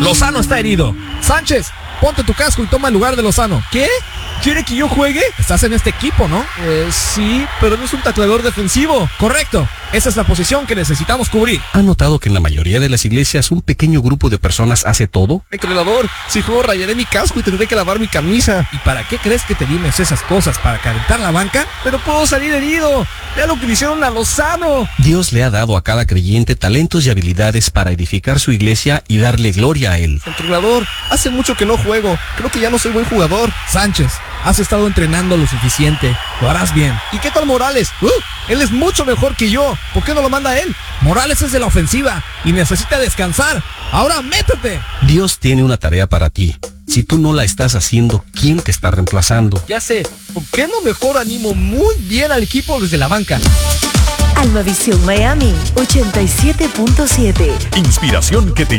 Lozano está herido. Sánchez, ponte tu casco y toma el lugar de Lozano. ¿Qué? ¿Quiere que yo juegue? Estás en este equipo, ¿no? Sí, pero no es un tacleador defensivo. Correcto. Esa es la posición que necesitamos cubrir. ¿Ha notado que en la mayoría de las iglesias un pequeño grupo de personas hace todo? Entrenador, si juego rayaré mi casco y tendré que lavar mi camisa. ¿Y para qué crees que te dimes esas cosas? ¿Para calentar la banca? Pero puedo salir herido. Ya lo que le hicieron a Lozano. Dios le ha dado a cada creyente talentos y habilidades para edificar su iglesia y darle gloria a Él. Entrenador, hace mucho que no juego. Creo que ya no soy buen jugador. Sánchez, has estado entrenando lo suficiente. Lo harás bien. ¿Y qué tal Morales? Él es mucho mejor que yo. ¿Por qué no lo manda él? Morales es de la ofensiva y necesita descansar. Ahora métete. Dios tiene una tarea para ti. Si tú no la estás haciendo, ¿quién te está reemplazando? Ya sé. ¿Por qué no mejor animo muy bien al equipo desde la banca? Almavisión Miami 87.7. Inspiración que te